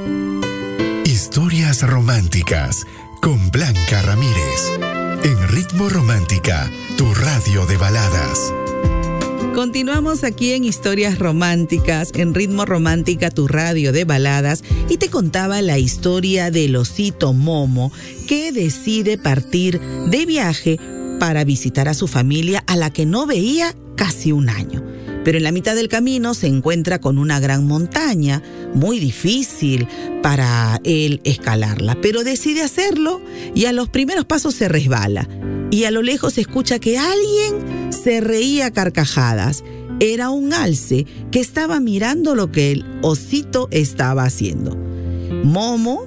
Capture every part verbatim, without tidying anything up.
Historias románticas con Blanca Ramírez. En Ritmo Romántica, tu radio de baladas. Continuamos aquí en Historias Románticas, en Ritmo Romántica, tu radio de baladas, y te contaba la historia del osito Momo, que decide partir de viaje para visitar a su familia, a la que no veía casi un año. Pero en la mitad del camino se encuentra con una gran montaña, muy difícil para él escalarla, pero decide hacerlo y a los primeros pasos se resbala. Y a lo lejos se escucha que alguien se reía a carcajadas. Era un alce que estaba mirando lo que el osito estaba haciendo. Momo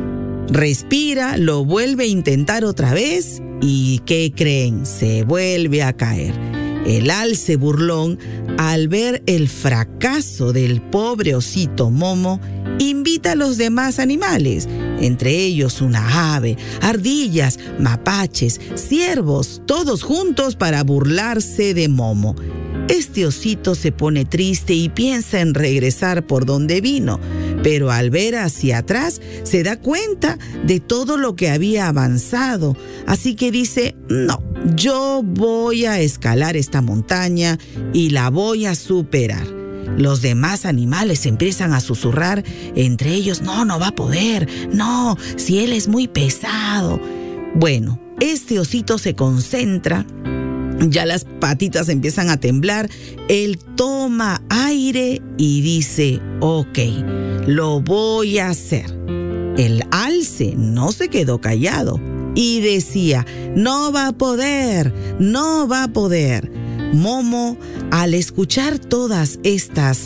respira, lo vuelve a intentar otra vez y ¿qué creen? Se vuelve a caer. El alce burlón, al ver el fracaso del pobre osito Momo, invita a los demás animales, entre ellos una ave, ardillas, mapaches, ciervos, todos juntos para burlarse de Momo. Este osito se pone triste y piensa en regresar por donde vino, pero al ver hacia atrás se da cuenta de todo lo que había avanzado, así que dice, no, yo voy a escalar esta montaña y la voy a superar. Los demás animales empiezan a susurrar entre ellos, no, no va a poder, no, si él es muy pesado. Bueno, este osito se concentra. Ya las patitas empiezan a temblar, él toma aire y dice, ok, lo voy a hacer. El alce no se quedó callado y decía, no va a poder, no va a poder. Momo, al escuchar todas estas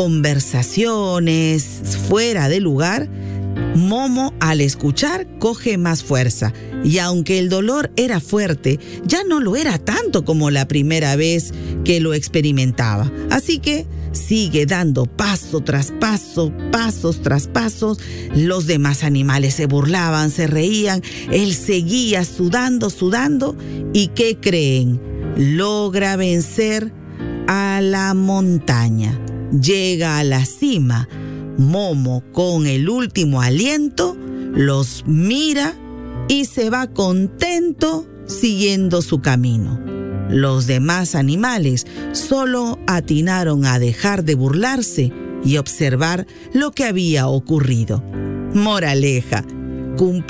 conversaciones fuera de lugar, Momo, al escuchar, coge más fuerza. Y aunque el dolor era fuerte, ya no lo era tanto como la primera vez que lo experimentaba. Así que sigue dando paso tras paso, pasos tras pasos. Los demás animales se burlaban, se reían. Él seguía sudando, sudando. ¿Y qué creen? Logra vencer a la montaña. Llega a la cima. Momo, con el último aliento, los mira y se va contento siguiendo su camino. Los demás animales solo atinaron a dejar de burlarse y observar lo que había ocurrido. Moraleja, cumplir